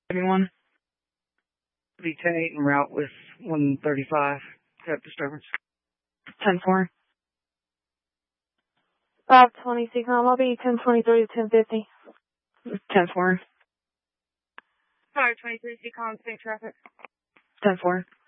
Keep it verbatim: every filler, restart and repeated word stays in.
Anyone? Be ten eight en route with one thirty-five. Got disturbance. ten four. five twenty, Seacom. I'll be ten twenty-three to ten fifty. ten four. five twenty-three, Seacom, same traffic. ten four.